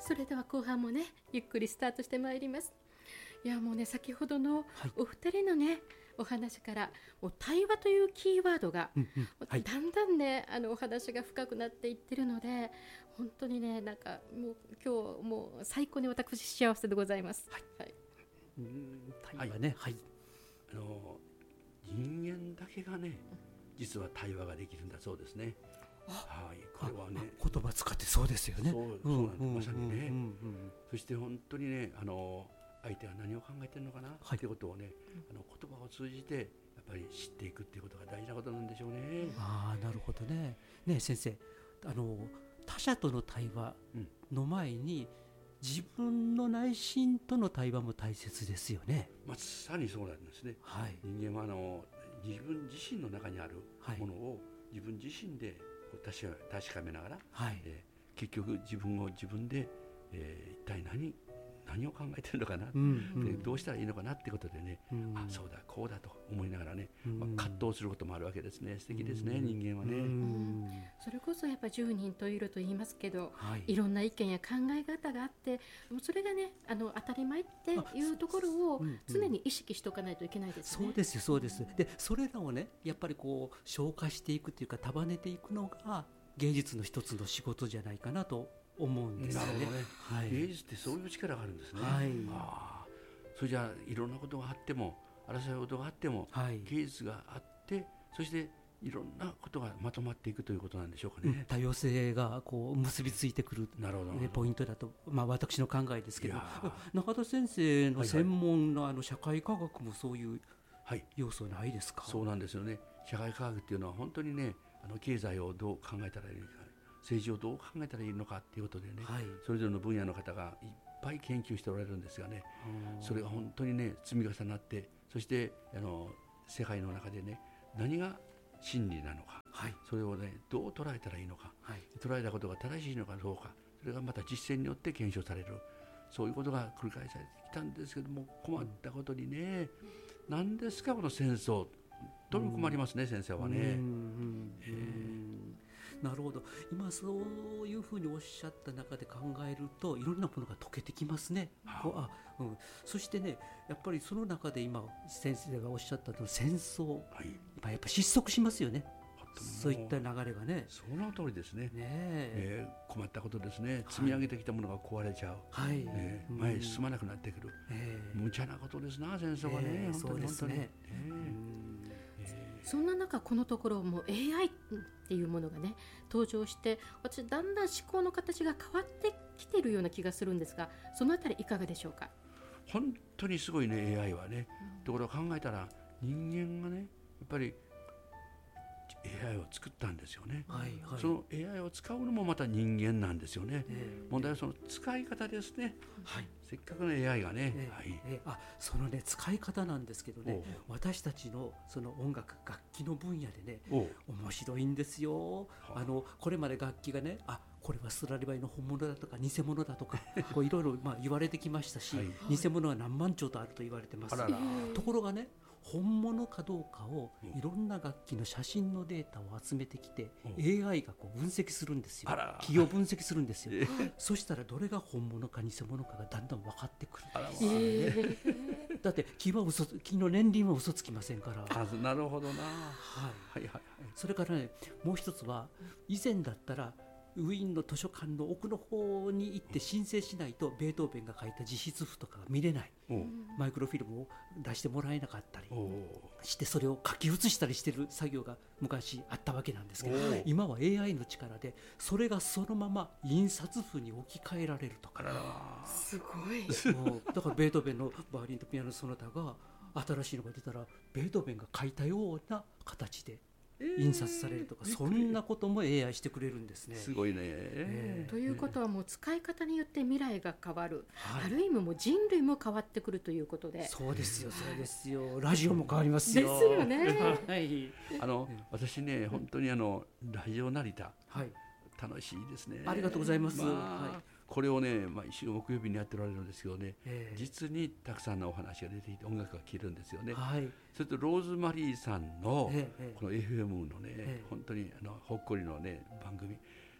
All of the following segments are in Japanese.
それでは後半もねゆっくりスタートしてまいります。いやもうね先ほどのお二人のね、お話からもう対話というキーワードが、だんだんねお話が深くなっていってるので本当にねなんかもう今日もう最高に私幸せでございます。 対話ね、人間だけがね実は対話ができるんだそうですね。これはね言葉使ってそうですよね。 そうなんです、まさにね、そして本当にね相手は何を考えてるのかなっていうことをね、言葉を通じてやっぱり知っていくっていうことが大事なことなんでしょうね。 なるほどね。ね先生他者との対話の前に、自分の内心との対話も大切ですよね。 まさにそうなんですね。人間は自分自身の中にあるものを自分自身で確かめながら、結局自分を自分で、一体何を考えてるのかな、どうしたらいいのかなってことでね、そうだこうだと思いながらね、葛藤することもあるわけですね。素敵ですね、人間はね。 それこそやっぱ10人十色と言いますけど、いろんな意見や考え方があって、それがね当たり前っていうところを常に意識しておかないといけないですね。 そうですよそうです。でそれらをねやっぱりこう消化していくというか束ねていくのが芸術の一つの仕事じゃないかなと思うんですよね。 芸術ってそういう力があるんですね。それじゃあいろんなことがあっても争い事があっても、芸術があってそしていろんなことがまとまっていくということなんでしょうかね。 多様性がこう結びついてくる、ポイントだと、私の考えですけど、中田先生の専門の社会科学もそういう要素ないですか？ そうなんですよね。社会科学っていうのは本当にね経済をどう考えたらいいのか、政治をどう考えたらいいのかということでね、それぞれの分野の方がいっぱい研究しておられるんですがね、それが本当にね積み重なって、そして世界の中でね何が真理なのか、それをねどう捉えたらいいのか、捉えたことが正しいのかどうか、それがまた実践によって検証される、そういうことが繰り返されてきたんですけども、困ったことにね、何ですかこの戦争と困りますね、先生はね。 なるほど。今そういうふうにおっしゃった中で考えるといろんなものが解けてきますね。そしてねやっぱりその中で今先生がおっしゃったの戦争、やっぱ失速しますよね。そういった流れがね。 その通りですね。困ったことですね。積み上げてきたものが壊れちゃう、前へ進まなくなってくる、無茶なことですな戦争はね。 そうですね。 そんな中このところもう AI っていうものがね登場して、私だんだん思考の形が変わってきているような気がするんですが、そのあたりいかがでしょうか？ 本当にすごいね AI はね。ところを考えたら人間がねやっぱり AI を作ったんですよね。その AI を使うのもまた人間なんですよね。問題はその使い方ですね。せっかくの AI がね、 そのね使い方なんですけどね、私たちのその音楽楽器の分野でね面白いんですよ。これまで楽器がねこれはストラディバリの本物だとか偽物だとかこういろいろ言われてきましたし、偽物は何万兆とあると言われてます。ところがね本物かどうかをいろんな楽器の写真のデータを集めてきて AI がこう分析するんですよ。木を分析するんですよ。そしたらどれが本物か偽物かがだんだん分かってくる。だって木の年輪は嘘つきませんから。 なるほどな。 それからねもう一つは、以前だったらウィーンの図書館の奥の方に行って申請しないとベートーベンが書いた自筆譜とかが見れない、マイクロフィルムを出してもらえなかったりして、それを書き写したりしてる作業が昔あったわけなんですけど、今は AI の力でそれがそのまま印刷譜に置き換えられるとか。 すごい。 だからベートーベンのバイオリンとピアノソナタが新しいのが出たらベートーベンが書いたような形で印刷されるとか、そんなことも AI してくれるんですね。 すごいね。 ということはもう使い方によって未来が変わる、ある意味もう人類も変わってくるということで。 そうですよそうですよ。ラジオも変わりますよ。 ですよね。 私ね本当にラジオ成田、楽しいですね。 ありがとうございます。 これをね毎週木曜日にやっておられるんですけどね、実にたくさんのお話が出ていて音楽が聴けるんですよね。それとローズマリーさんのこの FM のね、本当にほっこりのね番組、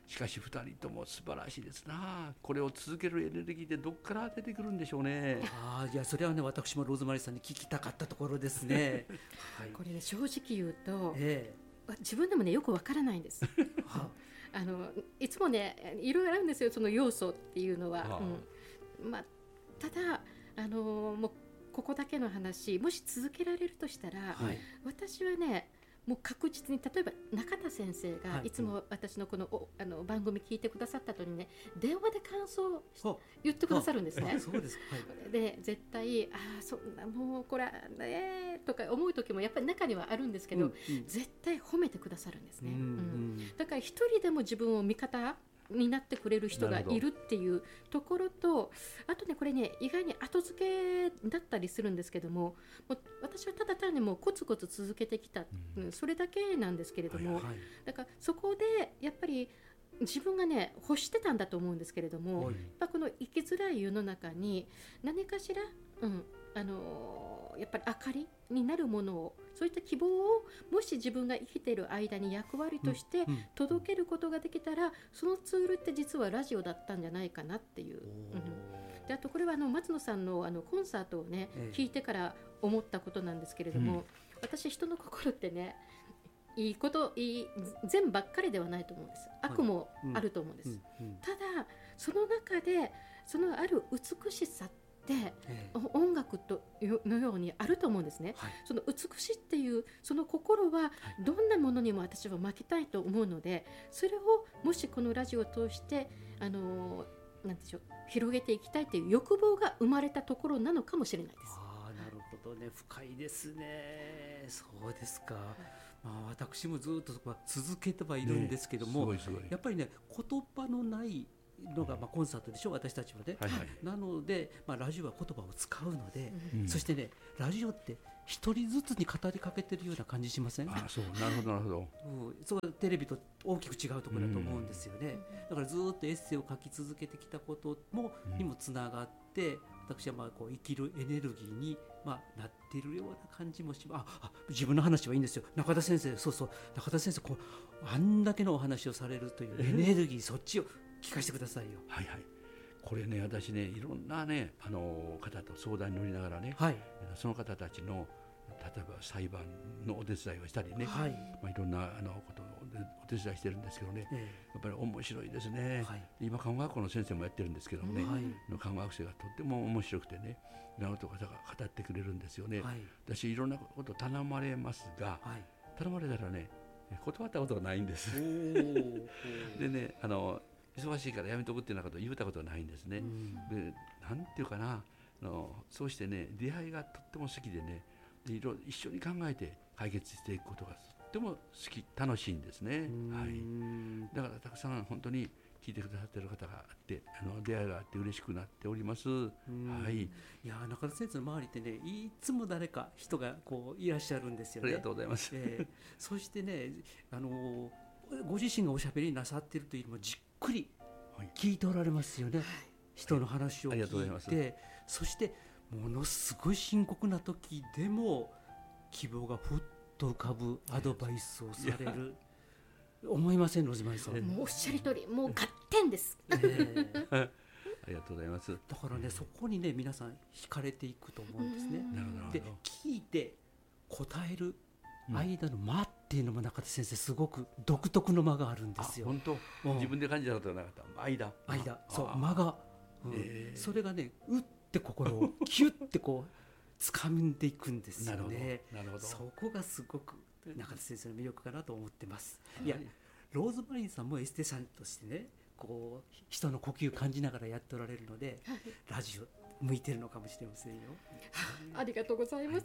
しかし2人とも素晴らしいですな。これを続けるエネルギーってどっから出てくるんでしょうね。 いや、それはね、私もローズマリーさんに聞きたかったところですね。 はい、これね、正直言うと、自分でもねよくわからないんです。いつもねいろいろあるんですよ、その要素っていうのは。ただもうここだけの話、もし続けられるとしたら、私はねもう確実に、例えば中田先生がいつも私のこの番組聞いてくださった後にね、電話で感想を言ってくださるんですね。 そうですか。 で絶対そんなもうこれねとか思う時もやっぱり中にはあるんですけど、絶対褒めてくださるんですね。だから一人でも自分を味方になってくれる人がいるっていうところと、あとねこれね意外に後付けだったりするんですけども、私はただ単にもうコツコツ続けてきた、それだけなんですけれども、だからそこでやっぱり自分がね欲してたんだと思うんですけれども、やっぱこの生きづらい世の中に何かしら、やっぱり明かりになるものを、そういった希望をもし自分が生きている間に役割として届けることができたら、そのツールって実はラジオだったんじゃないかなっていう。であとこれは松野さんのコンサートをね、聞いてから思ったことなんですけれども、私人の心ってね、いいこと善ばっかりではないと思うんです。悪もあると思うんです。ただその中でそのある美しさって音楽のようにあると思うんですね。その美しいっていうその心はどんなものにも私は負けたいと思うので、それをもしこのラジオを通してなんでしょう、広げていきたいという欲望が生まれたところなのかもしれないです。 なるほどね、深いですね。そうですか。私もずっとそこは続けてはいるんですけども、やっぱりね言葉のないのがコンサートでしょ、私たちはね。なので、ラジオは言葉を使うので、そしてねラジオって一人ずつに語りかけてるような感じしません？ そう、なるほどなるほど。 そうテレビと大きく違うところだと思うんですよね。だからずっとエッセイを書き続けてきたことにもつながって、私はこう生きるエネルギーになっているような感じもします。自分の話はいいんですよ。中田先生、中田先生あんだけのお話をされるというエネルギー、そっちを聞かせてくださいよ。 これね、私ねいろんなね方と相談に乗りながらね、その方たちの例えば裁判のお手伝いをしたりね、いろんなことをお手伝いしてるんですけどね、やっぱり面白いですね。今看護学校の先生もやってるんですけどもね、看護学生がとっても面白くてね、いろんなことを語ってくれるんですよね。私いろんなことを頼まれますが、頼まれたらね断ったことがないんですでね忙しいからやめとくっていうようなことを言ったことはないんですね。でなんていうかな、そうしてね出会いがとっても好きでね、一緒に考えて解決していくことがとっても楽しいんですね。だからたくさん本当に聞いてくださっている方があって、出会いがあって嬉しくなっております。いや、中田先生の周りってね、いつも誰か人がいらっしゃるんですよね。 ありがとうございます。 そしてねご自身がおしゃべりなさっているというよりもじっくり聞いておられますよね。人の話を聞いて、そしてものすごい深刻な時でも希望がふっと浮かぶアドバイスをされる思いません？ロズマリーさん、 もうおっしゃる通り、もう合点です。 ありがとうございます。 だからね、そこにね皆さん惹かれていくと思うんですね。で聞いて答える間の間っていうのも中田先生すごく独特の間があるんですよ。 本当、自分で感じたことなかった。間、 そう間が、それがねうって心をキュッて掴んでいくんですよね。 なるほど。 そこがすごく中田先生の魅力かなと思ってます。いや、ローズマリーさんもエステさんとしてね人の呼吸感じながらやっておられるので、ラジオ向いてるのかもしれませんよ。 ありがとうございます。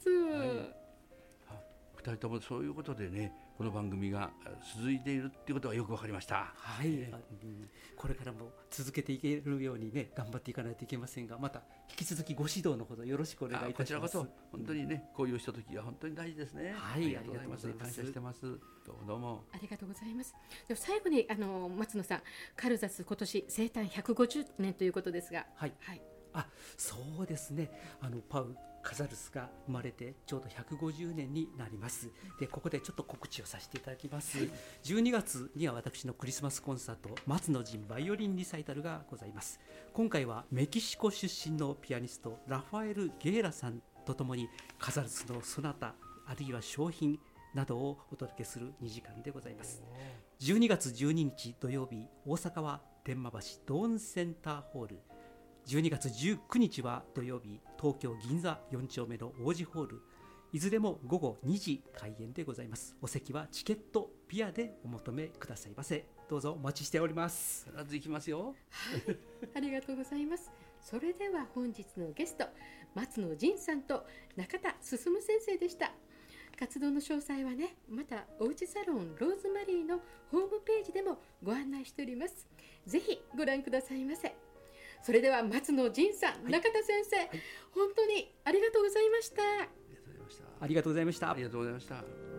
2人ともそういうことでね、この番組が続いているっていうことがよく分かりました。 これからも続けていけるようにね頑張っていかないといけませんが、また引き続きご指導のほどよろしくお願いいたします。 こちらこそ本当にね、こういうひとときは本当に大事ですね。 ありがとうございます。 感謝してます。どうもありがとうございます。では最後に松野さん、カルザス今年生誕150年ということですが、 そうですね。パウカザルスが生まれてちょうど150年になります。でここでちょっと告知をさせていただきます。12月には私のクリスマスコンサート松の陣バイオリンリサイタルがございます。今回はメキシコ出身のピアニストラファエル・ゲーラさんとともにカザルスのソナタあるいは商品などをお届けする2時間でございます。12月12日土曜日、大阪は天満橋ドーンセンターホール、12月19日は土曜日、東京銀座4丁目の王子ホール、いずれも午後2時開演でございます。お席はチケットピアでお求めくださいませ。どうぞお待ちしております。 必ず行きますよ。 はい、ありがとうございます。それでは本日のゲスト、松野仁さんと中田進先生でした。活動の詳細はね、またおうちサロンローズマリーのホームページでもご案内しております。ぜひご覧くださいませ。それでは松野仁さん、中田先生、本当にありがとうございました。 ありがとうございました。 ありがとうございました。